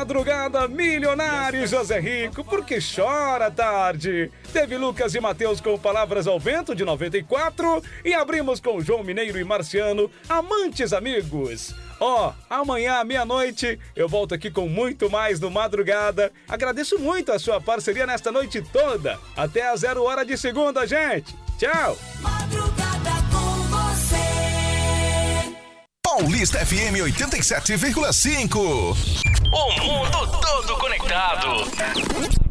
Madrugada Milionária e José Rico, porque chora tarde. Teve Lucas e Matheus com Palavras ao Vento, de 94. E abrimos com João Mineiro e Marciano, Amantes Amigos. Amanhã à meia-noite eu volto aqui com muito mais no Madrugada. Agradeço muito a sua parceria nesta noite toda. Até a 0 hora de segunda, gente. Tchau. Madrugada com você. Paulista FM 87,5. O mundo todo conectado.